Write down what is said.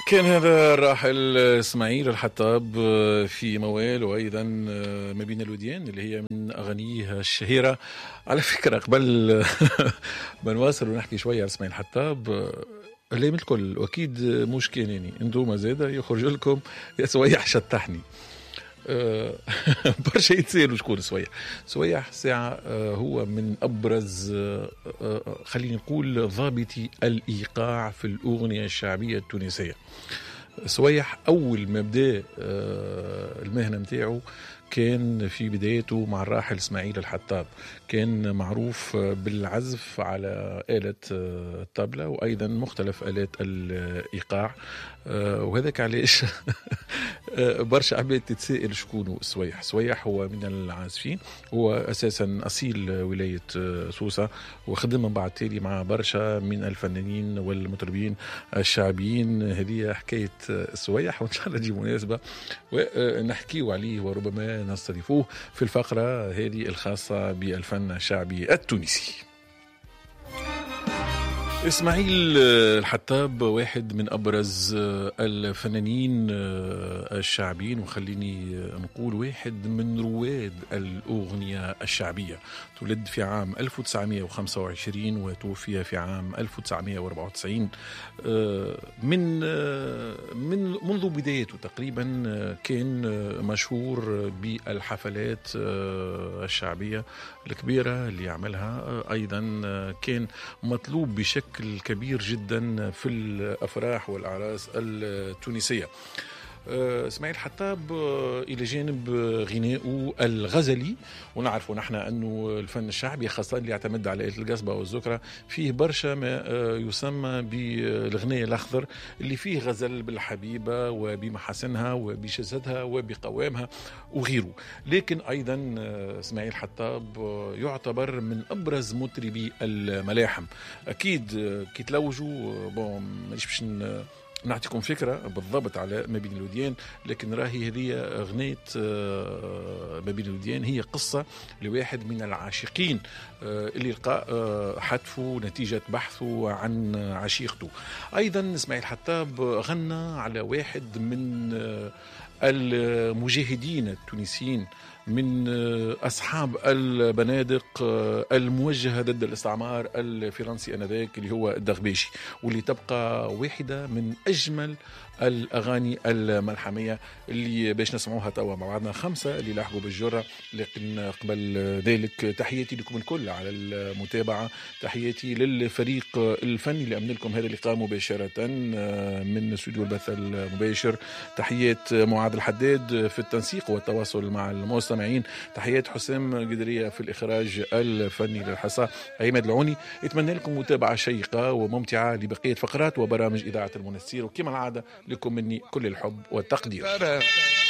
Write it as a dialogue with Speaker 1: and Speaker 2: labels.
Speaker 1: كان هذا الراحل إسماعيل الحطاب في موال، وأيضا ما بين الوديان اللي هي من أغانيه الشهيرة. على فكرة قبل ما نواصل ونحكي شوية على إسماعيل الحطاب، اللي من الكل وأكيد مش كانني انتوما زادة يخرج لكم يا سويح شطحني. برشا يتسالوا شكون سويح ساعة هو من أبرز خلينا نقول ضابطي الإيقاع في الأغنية الشعبية التونسية. سويح أول ما بدأ المهنة متاعه كان في بدايته مع الراحل إسماعيل الحطاب، كان معروف بالعزف على آلة الطبلة وأيضا مختلف آلات الإيقاع، وهذاك علاش برشا عباد تتسائل شكونه سويح. سويح هو من العازفين، هو أساسا أصيل ولاية سوسة، وخدم من بعد تالي مع برشا من الفنانين والمطربين الشعبيين. هذه حكاية سويح، وإن شاء الله نجي مناسبة ونحكيه عليه وربما نستضيفوه في الفقرة هذه الخاصة بالفن الشعبي التونسي. إسماعيل الحطاب واحد من أبرز الفنانين الشعبيين، وخليني نقول واحد من رواد الأغنية الشعبية. تولد في عام 1925 وتوفي في عام 1994. منذ بدايته تقريبا كان مشهور بالحفلات الشعبية الكبيرة اللي يعملها، أيضا كان مطلوب بشكل كبير جدا في الأفراح والأعراس التونسية. إسماعيل الحطاب إلى جانب غنائه الغزلي، ونعرف نحن أنه الفن الشعبي خاصة اللي يعتمد على آلة القصبة والزكرة فيه برشا ما يسمى بالغناء الأخضر، اللي فيه غزل بالحبيبة وبمحاسنها وبجسدها وبقوامها وغيره. لكن أيضا إسماعيل الحطاب يعتبر من أبرز مطربي الملاحم. أكيد كي تلوجوا مانيش باش نعطيكم فكرة بالضبط على ما بين الوديان، لكن راهي هذه أغنية ما بين الوديان هي قصة لواحد من العاشقين اللي لقى حتفه نتيجة بحثه عن عشيقته. أيضا إسماعيل الحطاب غنى على واحد من المجاهدين التونسيين، من أصحاب البنادق الموجهة ضد الاستعمار الفرنسي آنذاك اللي هو الدغباشي، واللي تبقى واحدة من أجمل الأغاني الملحمية اللي باش نسمعوها توا مع بعضنا. 5 اللي لاحقوا بالجرة، لكن قبل ذلك تحياتي لكم الكل على المتابعة، تحياتي للفريق الفني اللي أمن لكم هذا اللقاء مباشرة من استوديو البث المباشر. تحيات معاذ الحداد في التنسيق والتواصل مع المستمعين، تحيات حسام قدرية في الإخراج الفني للحصة، عماد العوني. اتمنى لكم متابعة شيقة وممتعة لبقية فقرات وبرامج إذاعة المنستير، وكما العادة لكم مني كل الحب والتقدير.